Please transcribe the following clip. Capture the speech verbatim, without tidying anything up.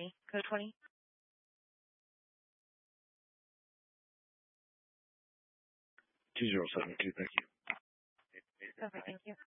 me. Code twenty. two zero seven two, thank you. Perfect, thank you.